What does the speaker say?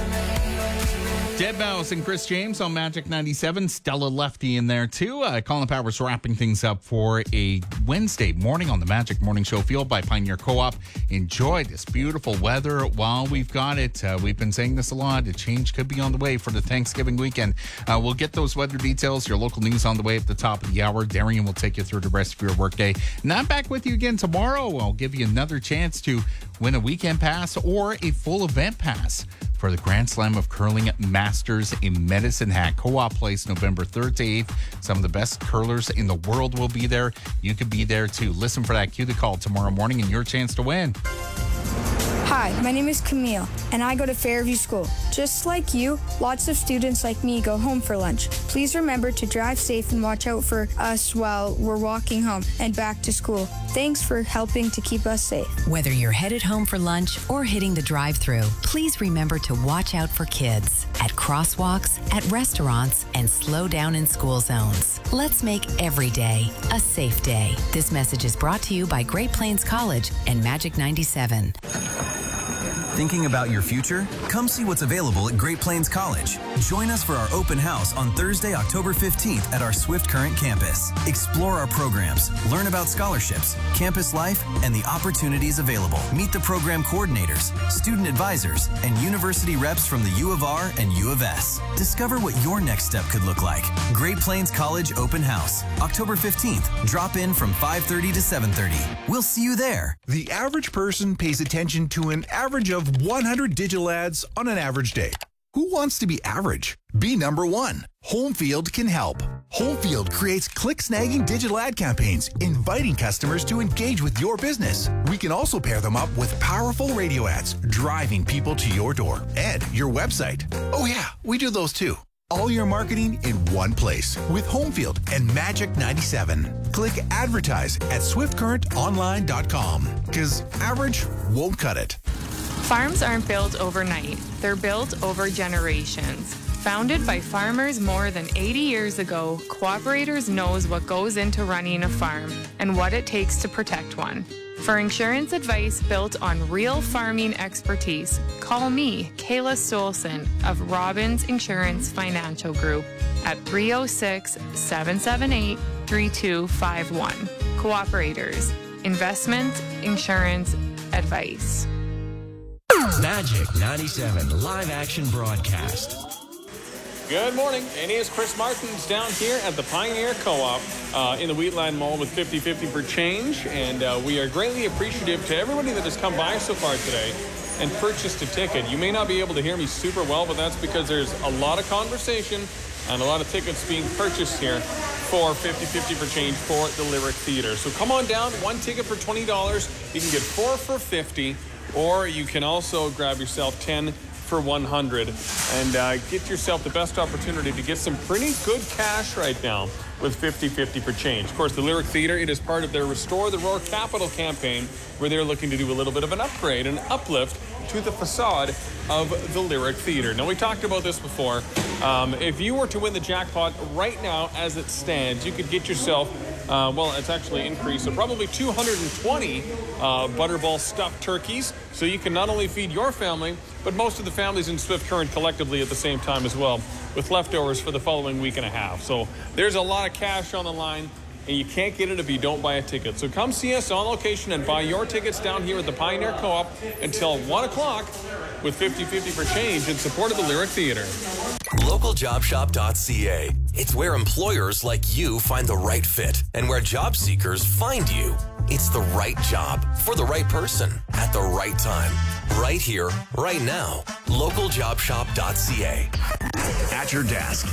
Dead Mouse and Chris James on Magic 97. Stella Lefty in there too. Colin Powers wrapping things up for a Wednesday morning on the Magic Morning Show, fueled by Pioneer Co-op. Enjoy this beautiful weather while we've got it. We've been saying this a lot. A change could be on the way for the Thanksgiving weekend. We'll get those weather details, your local news on the way at the top of the hour. Darian will take you through the rest of your workday. Not back with you again tomorrow. I'll give you another chance to win a weekend pass or a full event pass for the Grand Slam of Curling Masters in Medicine Hat. Co-op Place, November 3rd to 8th. Some of the best curlers in the world will be there. You could be there too. Listen for that cue to call tomorrow morning and your chance to win. Hi, my name is Camille, and I go to Fairview School. Just like you, lots of students like me go home for lunch. Please remember to drive safe and watch out for us while we're walking home and back to school. Thanks for helping to keep us safe. Whether you're headed home for lunch or hitting the drive-thru, please remember to watch out for kids at crosswalks, at restaurants, and slow down in school zones. Let's make every day a safe day. This message is brought to you by Great Plains College and Magic 97. Thinking about your future? Come see what's available at Great Plains College. Join us for our open house on Thursday, October 15th at our Swift Current campus. Explore our programs, learn about scholarships, campus life, and the opportunities available. Meet the program coordinators, student advisors, and university reps from the U of R and U of S. Discover what your next step could look like. Great Plains College Open House, October 15th. Drop in from 5:30 to 7:30. We'll see you there. The average person pays attention to an average of 100 digital ads on an average day. Who wants to be average? Be number one. Homefield can help. Homefield creates click-snagging digital ad campaigns, inviting customers to engage with your business. We can also pair them up with powerful radio ads, driving people to your door and your website. Oh yeah, we do those too. All your marketing in one place with Homefield and Magic 97. Click advertise at swiftcurrentonline.com because average won't cut it. Farms aren't built overnight. They're built over generations. Founded by farmers more than 80 years ago, Cooperators knows what goes into running a farm and what it takes to protect one. For insurance advice built on real farming expertise, call me, Kayla Stolson of Robbins Insurance Financial Group at 306-778-3251. Cooperators, investment, insurance, advice. Magic 97 live action broadcast. Good morning. And here's Chris Martins down here at the Pioneer Co-op in the Wheatland Mall with 50/50 for change. And we are greatly appreciative to everybody that has come by so far today and purchased a ticket. You may not be able to hear me super well, but that's because there's a lot of conversation and a lot of tickets being purchased here for 50/50 for change for the Lyric Theater. So come on down. One ticket for $20. You can get 4 for $50. Or you can also grab yourself 10 for $100 and get yourself the best opportunity to get some pretty good cash right now with 50/50 for change. Of course, the Lyric Theater, it is part of their Restore the Roar Capital campaign where they're looking to do a little bit of an upgrade, an uplift to the facade of the Lyric Theater. Now, we talked about this before. If you were to win the jackpot right now as it stands, you could get yourself well, it's actually increased, so probably 220 Butterball stuffed turkeys. So you can not only feed your family, but most of the families in Swift Current collectively at the same time as well, with leftovers for the following week and a half. So there's a lot of cash on the line, and you can't get it if you don't buy a ticket. So come see us on location and buy your tickets down here at the Pioneer Co-op until 1 o'clock with 50/50 for change in support of the Lyric Theater. LocalJobShop.ca. It's where employers like you find the right fit and where job seekers find you. It's the right job for the right person at the right time. Right here, right now. LocalJobShop.ca. At your desk.